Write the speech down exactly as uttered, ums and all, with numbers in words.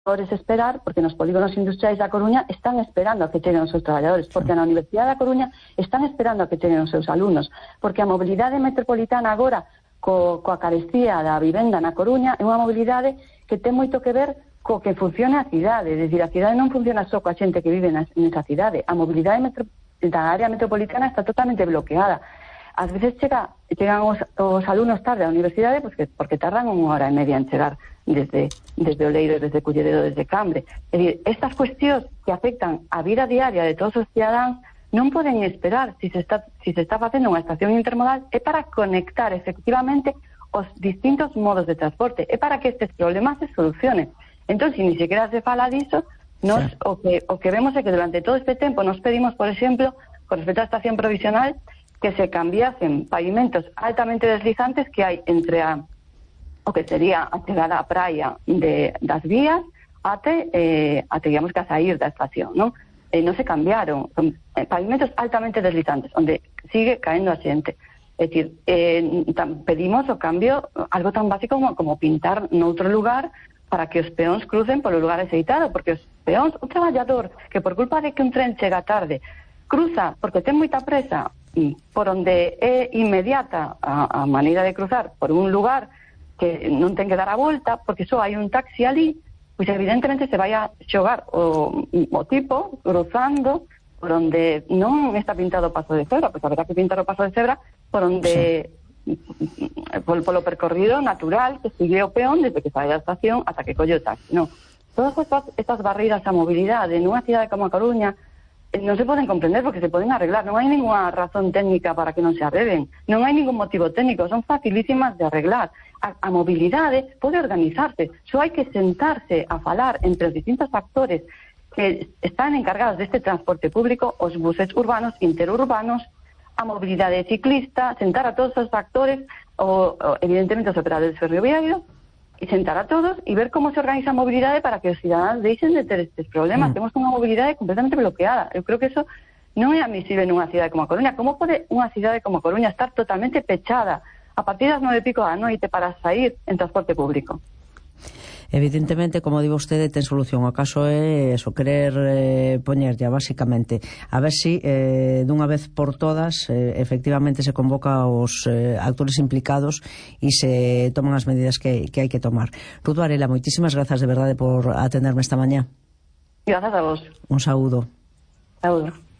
esperar, porque nos polígonos industriais da Coruña están esperando a que cheguen os seus traballadores, porque na Universidade da Coruña están esperando a que cheguen os seus alumnos, porque a mobilidade metropolitana agora, co, coa carestía da vivenda na Coruña, é unha mobilidade que ten moito que ver co que funciona a cidade, é dicir, a cidade non funciona só coa xente que vive nesa cidade, a mobilidade metro, da área metropolitana está totalmente bloqueada. Ás veces chega, chegan os, os alumnos tarde á universidade pues que, porque tardan unha hora e media en chegar desde, desde Oleiros, desde Culleredo, desde Cambre. É dicir, estas cuestións que afectan a vida diaria de todos os cidadáns non poden esperar. Si se está, si se está facendo unha estación intermodal é para conectar efectivamente os distintos modos de transporte, é para que estes problemas se solucionen. Entón, se ni sequera se fala diso, nos, sí. o, que, o que vemos é que durante todo este tempo nos pedimos, por exemplo, con respecto á estación provisional, que se cambiasen pavimentos altamente deslizantes que hai entre a, o que sería a chegada á praia de, das vías até, eh, até digamos que a sair da estación, non? Eh, non se cambiaron, son eh, pavimentos altamente deslizantes, onde sigue caendo a xente. É dicir, eh, tam, pedimos o cambio, algo tan básico como, como pintar noutro lugar para que os peóns crucen polo lugar aceitado, porque os peóns, un traballador que por culpa de que un tren chega tarde, cruza porque ten moita presa, por onde é inmediata a, a maneira de cruzar por un lugar que non ten que dar a volta porque só hai un taxi ali, pois evidentemente se vai a xogar o, o tipo cruzando por onde non está pintado o paso de cebra, pois haberá que pintar o paso de cebra por onde sí. polo, polo percorrido natural que sigue o peón desde que sai da estación ata que colle o taxi. Non, todas estas, estas barreiras á mobilidade nunha cidade como a Coruña non se poden comprender porque se poden arreglar. Non hai ninguna razón técnica para que non se arreglen. Non hai ningún motivo técnico. Son facilísimas de arreglar. A, a mobilidade pode organizarse. Só hai que sentarse a falar entre os distintos actores que están encargados deste transporte público, os buses urbanos, interurbanos, a mobilidade ciclista, sentar a todos os actores, o, o evidentemente os operadores ferroviarios, e sentar a todos e ver como se organiza a mobilidade para que os cidadáns deixen de ter estes problemas. Mm. Temos unha mobilidade completamente bloqueada. Eu creo que eso non é admisible nunha cidade como a Coruña. Como pode unha cidade como a Coruña estar totalmente pechada a partir das nove e pico da noite para sair en transporte público? Evidentemente, como digo vostede, ten solución. O caso é eso, querer eh, poñerlla, basicamente. A ver si, eh, dunha vez por todas, eh, efectivamente se convoca os eh, actores implicados e se toman as medidas que, que hai que tomar. Ruth Varela, moitísimas grazas de verdade por atenderme esta mañá. Grazas a vos. Un saúdo. Saúdo.